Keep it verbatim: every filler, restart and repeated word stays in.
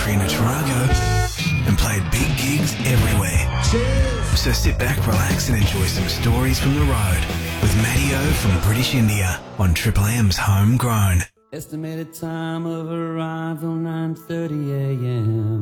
country in Otago and played big gigs everywhere. Cheers. So sit back, relax and enjoy some stories from the road with Matty O from British India on Triple M's Homegrown. Estimated time of arrival nine thirty a m